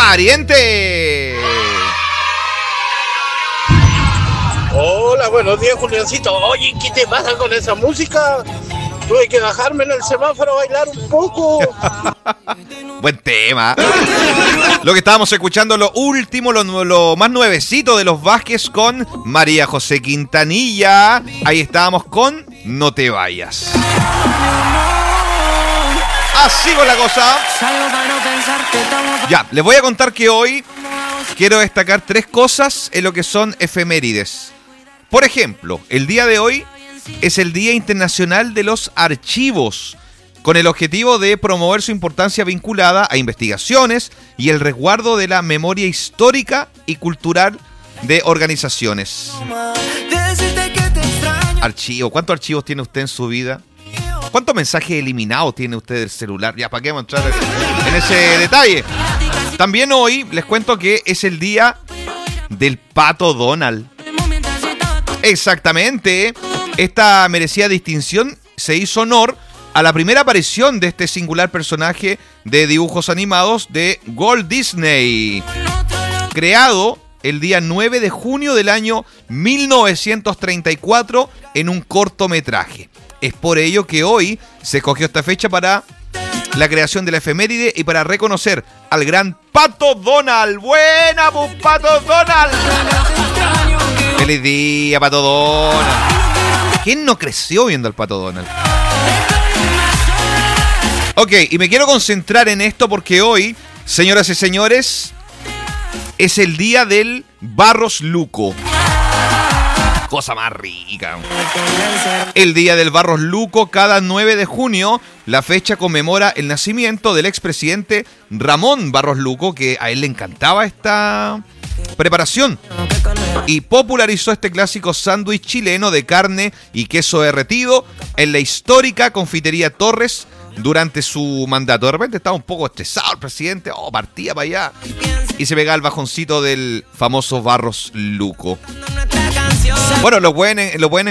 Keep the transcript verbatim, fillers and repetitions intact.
pariente. Hola, buenos días, Juliancito. Oye, ¿qué te pasa con esa música? Tuve que bajarme en el semáforo a bailar un poco. Buen tema. Lo que estábamos escuchando, lo último, lo, lo más nuevecito de los Vázquez con María José Quintanilla. Ahí estábamos con No te vayas. Así con la cosa. Ya, les voy a contar que hoy quiero destacar tres cosas en lo que son efemérides. Por ejemplo, el día de hoy es el Día Internacional de los Archivos, con el objetivo de promover su importancia vinculada a investigaciones y el resguardo de la memoria histórica y cultural de organizaciones. Archivo, ¿cuántos archivos tiene usted en su vida? ¿Cuántos mensajes eliminados tiene usted del celular? Ya, ¿para qué vamos a entrar en ese detalle? También hoy les cuento que es el día del Pato Donald. Exactamente. Esta merecida distinción se hizo honor a la primera aparición de este singular personaje de dibujos animados de Walt Disney, creado el día nueve de junio del año mil novecientos treinta y cuatro en un cortometraje. Es por ello que hoy se escogió esta fecha para la creación de la efeméride y para reconocer al gran Pato Donald. ¡Buena, pues, Pato Donald! ¡Feliz día, Pato Donald! ¿Quién no creció viendo al Pato Donald? Ok, y me quiero concentrar en esto porque hoy, señoras y señores, es el día del Barros Luco. Cosa más rica. El día del Barros Luco, cada nueve de junio, la fecha conmemora el nacimiento del expresidente Ramón Barros Luco, que a él le encantaba esta preparación y popularizó este clásico sándwich chileno de carne y queso derretido en la histórica confitería Torres durante su mandato. De repente estaba un poco estresado el presidente, oh, partía para allá y se pegaba el bajoncito del famoso Barros Luco. Bueno, lo pueden, lo pueden